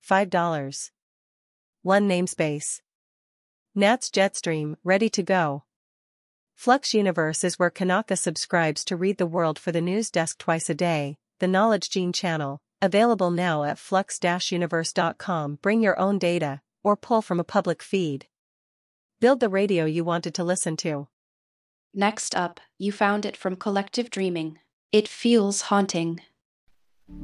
$5. 1 namespace. Nats Jetstream, ready to go. Flux Universe is where Kanaka subscribes to read the world for the news desk twice a day, the Knowledge Gene channel, available now at flux-universe.com. Bring your own data, or pull from a public feed. Build the radio you wanted to listen to. Next up, you found it from Collective Dreaming. It feels haunting.